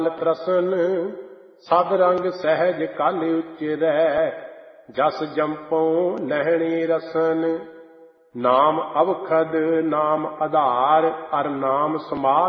ਪ੍ਰਸਨ ਸਦ ਰੰਗ ਸਹਿਜ ਕਲ ਉਚਰੈ ਜਸ ਜੰਪਉ ਨਹਿਣੀ ਰਸਨ ਨਾਮ ਅਵਖਦ ਨਾਮ ਆਧਾਰ ਅਰ ਨਾਮ ਸਮਾਲ